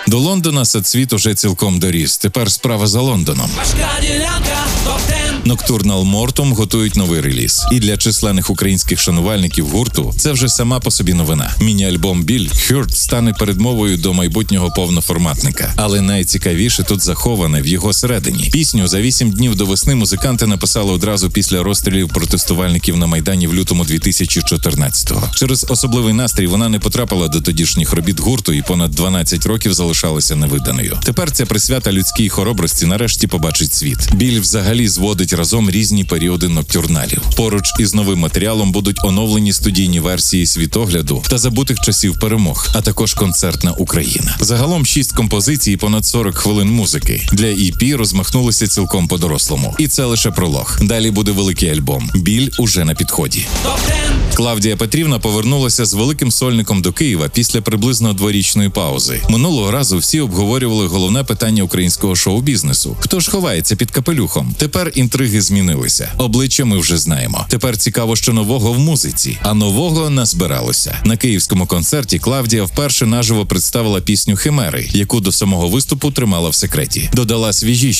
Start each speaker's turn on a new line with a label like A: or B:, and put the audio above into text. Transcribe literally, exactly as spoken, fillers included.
A: До Лондона Сацвіт уже цілком доріс. Тепер справа за Лондоном.
B: Важка ділянка, топ-10.
A: Nocturnal Mortum готують новий реліз. І для численних українських шанувальників гурту це вже сама по собі новина. Міні-альбом «Біль» Hurt стане передмовою до майбутнього повноформатника. Але найцікавіше тут заховане в його середині. Пісню за вісім днів до весни музиканти написали одразу після розстрілів протестувальників на Майдані в лютому дві тисячі чотирнадцятого. Через особливий настрій вона не потрапила до тодішніх робіт гурту і понад дванадцять років залишалася невиданою. Тепер ця присвята людській хоробрості нарешті побачить світ. «Біль» взагалі зводить разом різні періоди ноктюрналів. Поруч із новим матеріалом будуть оновлені студійні версії світогляду та забутих часів перемог, а також концертна Україна. Загалом шість композицій і понад сорок хвилин музики. Для і пі розмахнулися цілком по-дорослому. І це лише пролог. Далі буде великий альбом. «Біль» уже на підході.
B: топ-10.
A: Клавдія Петрівна повернулася з великим сольником до Києва після приблизно дворічної паузи. Минулого разу всі обговорювали головне питання українського шоу-бізнесу. Хто ж ховається під капелюхом? Тепер інтриги змінилися. Обличчя ми вже знаємо. Тепер цікаво, що нового в музиці. А нового назбиралося. На київському концерті Клавдія вперше наживо представила пісню «Химери», яку до самого виступу тримала в секреті. Додала свіжіші